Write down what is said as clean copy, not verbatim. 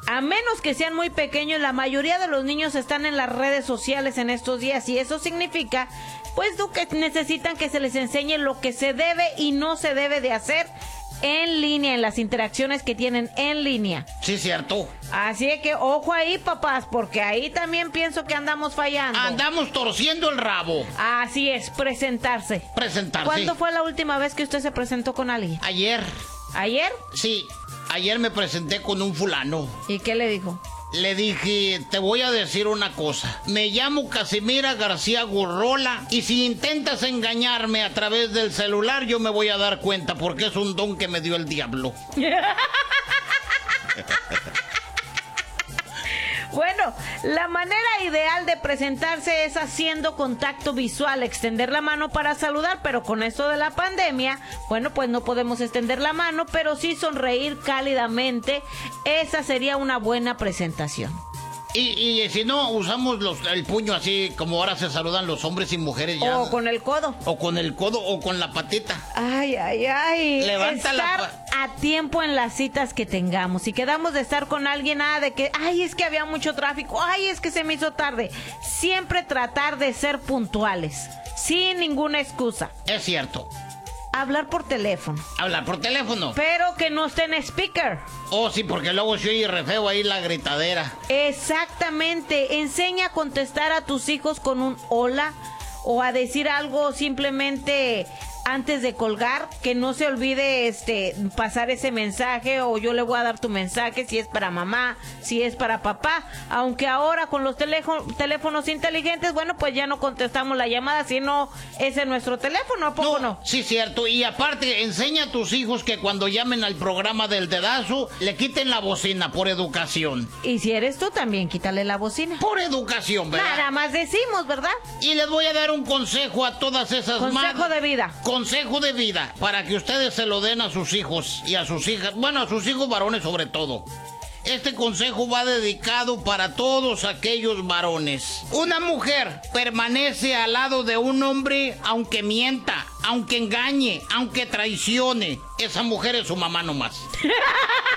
A menos que sean muy pequeños, la mayoría de los niños están en las redes sociales en estos días y eso significa, pues, que necesitan que se les enseñe lo que se debe y no se debe de hacer en línea, en las interacciones que tienen en línea. Sí, cierto. Así es que ojo ahí, papás, porque ahí también pienso que andamos fallando. Andamos torciendo el rabo. Así es, presentarse. ¿Cuándo fue la última vez que usted se presentó con alguien? Ayer. ¿Ayer? Sí, ayer me presenté con un fulano. ¿Y qué le dijo? Le dije, te voy a decir una cosa. Me llamo Casimira García Gurrola y si intentas engañarme a través del celular, yo me voy a dar cuenta porque es un don que me dio el diablo. Bueno, la manera ideal de presentarse es haciendo contacto visual, extender la mano para saludar, pero con esto de la pandemia, bueno, pues no podemos extender la mano, pero sí sonreír cálidamente. Esa sería una buena presentación. Y si no, usamos el puño así como ahora se saludan los hombres y mujeres ya. O con el codo. O con el codo o con la patita. Ay, ay, ay. Levanta estar a tiempo en las citas que tengamos. Si quedamos de estar con alguien, de que, ay, es que había mucho tráfico, ay, es que se me hizo tarde. Siempre tratar de ser puntuales, sin ninguna excusa. Es cierto. Hablar por teléfono. Hablar por teléfono. Pero que no esté en speaker. Oh, sí, porque luego se oye re feo ahí la gritadera. Exactamente. Enseña a contestar a tus hijos con un hola o a decir algo simplemente antes de colgar, que no se olvide pasar ese mensaje, o yo le voy a dar tu mensaje si es para mamá, si es para papá, aunque ahora con los teléfonos inteligentes, bueno, pues ya no contestamos la llamada, sino ese es nuestro teléfono, ¿a poco no? Sí, cierto, y aparte, enseña a tus hijos que cuando llamen al programa del dedazo, le quiten la bocina por educación. Y si eres tú, también quítale la bocina. Por educación, ¿verdad? Nada más decimos, ¿verdad? Y les voy a dar un consejo a todas esas madres. Consejo de vida. Consejo de vida, para que ustedes se lo den a sus hijos y a sus hijas, bueno, a sus hijos varones sobre todo. Este consejo va dedicado para todos aquellos varones. Una mujer permanece al lado de un hombre aunque mienta, aunque engañe, aunque traicione. Esa mujer es su mamá nomás.